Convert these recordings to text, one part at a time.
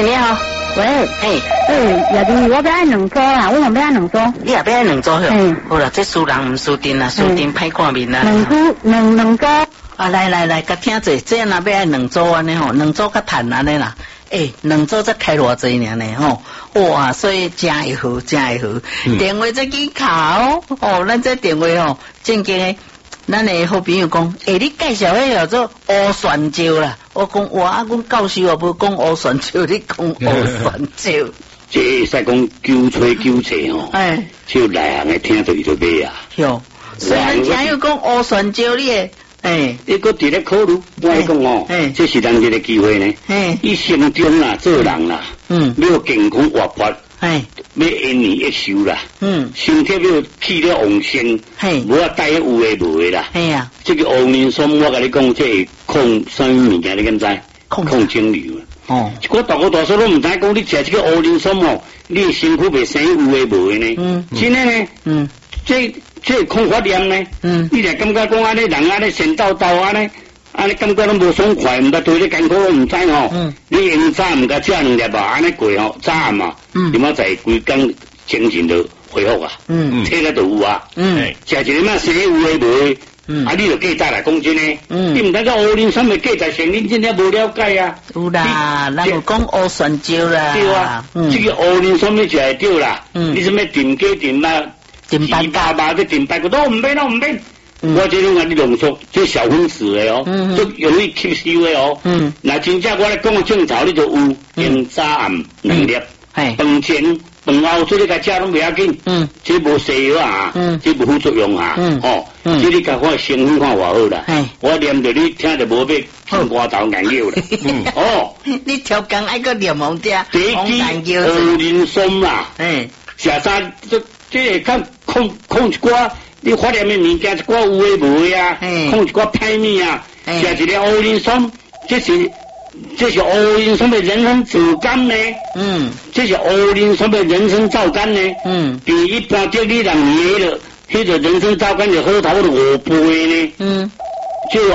你好。 喂，也是我要爱两组啦，我们要爱两组。 你也要爱两组哟？好啦，这输人唔输阵啦，输阵歹看面啦。 两组。 啊，来，甲听者，这样若要爱两组安尼吼，两组较赚安尼啦。两组才开偌济尔呢吼，哇，所以真会好。电话再去考哦，咱这电话吼，正经诶。咱的好朋友讲，你介绍迄叫做乌旋椒啦。我讲哇，阮教授也无讲乌旋椒，你讲乌旋椒。 这会使讲纠吹吼。就内行的听到伊就买啊。 哟，虽然听有讲乌旋椒你诶， 你搁伫咧考虑，我讲哦，这是人一个机会呢。伊心中啦，做人啦，要健康活泼。要延年益寿啦，身体要去了旺盛，无啊带有诶无诶啦。这个乌灵松我甲你讲，这抗什么物件你敢知？抗肿瘤。我大个大叔都唔知讲，你食这个乌灵松哦，你身躯袂生有诶无诶呢？真诶呢？这抗发炎呢？你来感觉讲安尼人安尼神叨叨安尼。安尼感觉拢无爽快，毋知对你艰苦，我唔知吼。你用早毋甲食2粒吧，安尼过吼，早暗嘛，你妈在规工精神就恢复啊，体力就有啊。食一个嘛生有诶无诶，你就记早来讲真诶。你毋知个乌灵松的记载上，你真正无了解啊。 有啦，咱有讲乌旋椒啦。 对啊，这个乌灵松你食会着啦。你什么炖鸡炖啊，炖爸的炖白骨都唔免。我这种啊，你浓缩这小分子的哦，就容易吸收的哦。那真正我来讲的正草，你就有用早暗2粒，饭前饭后做你甲食拢袂要紧。这无西药啊，这无副作用啊。这你甲我成分看偌好啦。我念着你听着无要听瓜头研究啦。 你调工爱个念红者， 红研究乌灵松啦。食啥这会较控一寡。你发炎的物件一寡有诶无诶啊，控一寡歹物啊，食一个乌灵松，这是乌灵松的人参皂苷呢，这是乌灵松的人参皂苷呢，比一般这你人捏了，迄个人参皂苷就好头5倍呢，就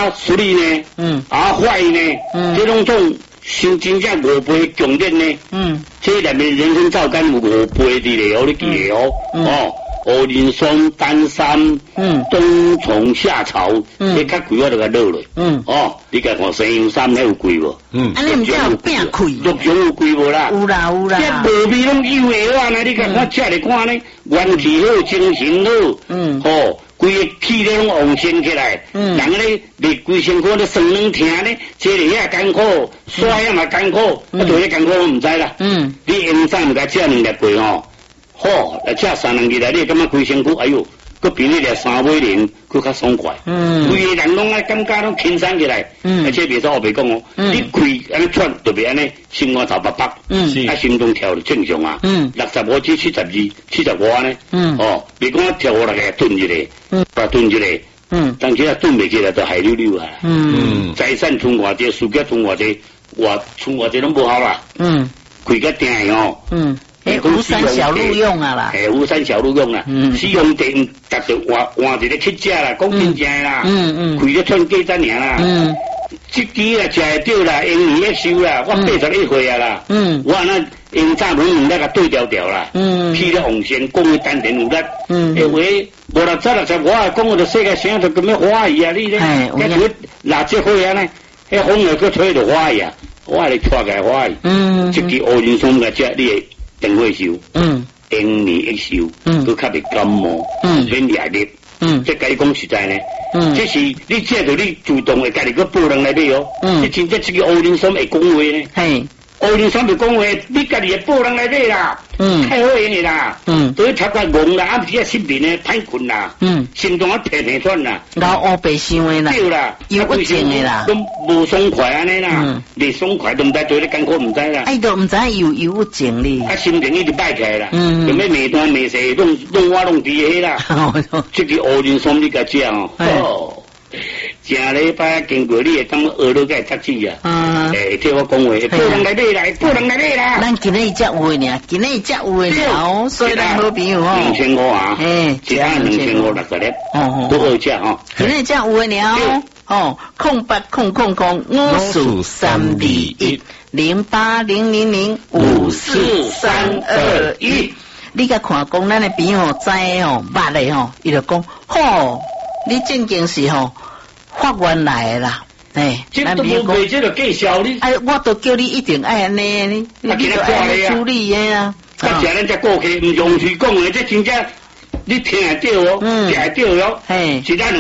R3呢，R5呢，这种真正5倍强烈呢，这内面人参皂苷有5倍的咧，你记得哦。乌灵松、丹参、冬虫夏草，你较贵我就甲落落。你甲看西洋参迄有贵无？ 安尼毋知有变贵？ 陆上有贵无啦？ 有啦。 这无味拢有诶啊！你甲看食来看呢，元气好，精神好，规个气力拢旺盛起来。人咧未规身躯咧酸软疼咧，这里遐艰苦，刷遐嘛艰苦，对迄艰苦我唔知啦。你用早毋甲食2粒过吼。来吃3、2日来，你感觉规身躯，哎哟，佮比你来3尾零，佮较爽快。规个人拢爱感觉拢轻松起来，而且别说我别讲哦，你开安尼喘，特别安尼心肝头白白，心中跳正常啊。65至72、75安尼，别讲跳下来顿一个，顿一个，当时啊顿袂起来就害溜溜啊。财产存偌济，事业存偌济，存偌济拢无效啦。开个定的哦。 吴山小路用啊啦， 吴山小路用啊，使用电达着换一个去食啦，讲真正啦，开了串鸡蛋尔啦，这支啦食会着啦，延年益寿啦，我81岁啊啦，我那用早门那个对调调啦，气力旺盛，讲的丹田有力，因为50、60我讲我就世界上就咁样欢喜啊，你咧，一做60岁啊呢，迄风又去吹就欢喜啊，我来带来欢喜，这支乌灵松来食你的。电火寿，延年益寿，佮较袂感冒，免热力，这甲你讲实在呢，这是你借着你主动的家己个保人来买哦，你真正这个乌灵松会讲话呢，乌灵松会讲话，你家己的保人来买啦，太好用的啦，对头壳戆啦，暗时啊失眠呢，歹困啦，心中啊平喘啦， 老乌白想的啦， 对啦， 忧郁症的啦， 都无爽快安尼啦，未爽快都唔知对你艰苦唔知啦， 都唔知有忧郁症哩， 心情一直摆起来啦，有咩眉端眉细弄我弄伫个啦，这个乌灵松你甲食哦。正礼拜经过你会感觉学到个读书啊，听我讲话，不能来买啦，不能来买啦。 咱今日才有诶呢，今日才有诶呢，所以咱好朋友哦 ，2500啊，一单2560粒，都好食哦。 今日才有诶呢。 哦，08000543210800054321。你甲看讲咱的朋友知哦，捌的吼，伊就讲，吼，你正经是吼法院来的啦， 这都无卖这个介绍你。 我都叫你一定爱安尼，你就爱处理的啊。 咱食咱只顾客唔用去讲的，这真正你听会到哦，听会到哟，一单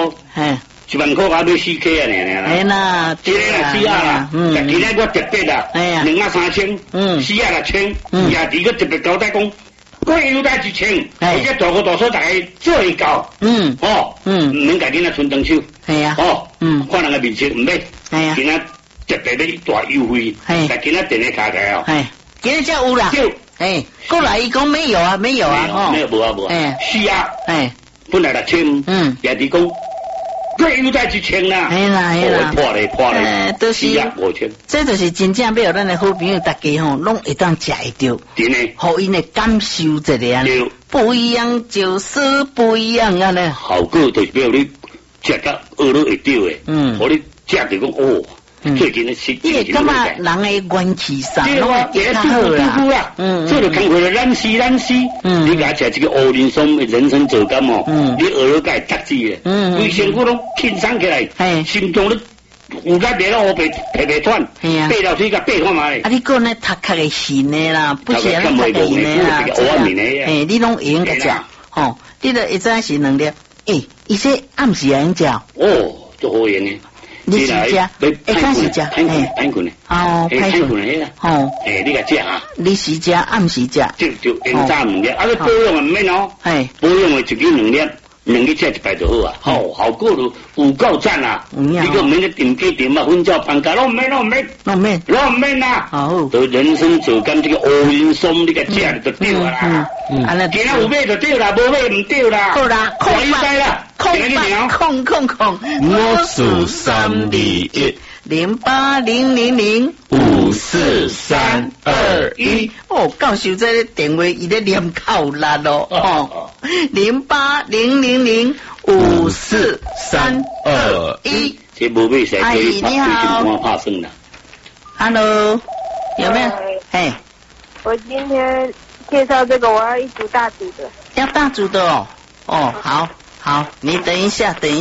2500，1万块还买4K 啊， 哎啦， 一个啦4啦，但今日我特别啦，2万3000，46000，也第个特别交代讲。我优待1000，而且大哥大嫂大家最高，唔免家囡仔存长手，看人个面色唔买，今仔特别要大优惠，但今仔电话卡开哦， 今仔才有啦，过来伊讲没有啊，没有啊， 没有无啊，是啊，本来6000，也是讲。我优待1000啦， 哎啦， 破嘞， 都是 45000， 这就是真正要咱的好朋友大家吼，拢会当食会到， 真诶， 互因的感受一下，不一样就是不一样啊呢。 效果就是要你食到学了会到诶，互你食就讲哦。最近的是， 因为感觉人的元气上， 拢会较好啦。这就看回来咱死，你家食这个乌林松的人参做甘哦，你耳朵该搭子的，规身躯拢轻松起来，心脏你有甲别了，白喘，背了水甲背看嘛嘞。 你讲那头壳的心的啦，不是那头壳的啦，你拢会用个食，吼，你都一早是2粒，伊说暗时用食， 做好用的。 你是食，开始食， 歹困的，歹困的啦，你甲食啊？ 你是食，暗时食， 就用早2粒，你保养的唔免哦，保养的1日2粒，2日食1摆就好啊，效果就有够赞啊！你个唔免去定鸡店啊，瞓觉放假，拢唔免啦，就人参做甘这个乌林松，你甲食就对啦，今仔有买就对啦，无买唔对啦， 好啦， 空白啦。 0503210800054321。教授这个电话伊咧念口力咯，0800054321。 这无买谁可以你好， 怕生啦。 Hello， 有没有？ 我今天介绍这个，我要一组大组的。 要大组的哦。好，你等一下。